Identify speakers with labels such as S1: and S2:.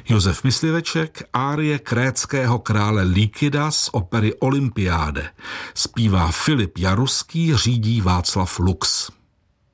S1: Josef Mysliveček, árie krétského krále Líkida z opery Olympiáde. Zpívá Filip Jaruský, řídí Václav Lux.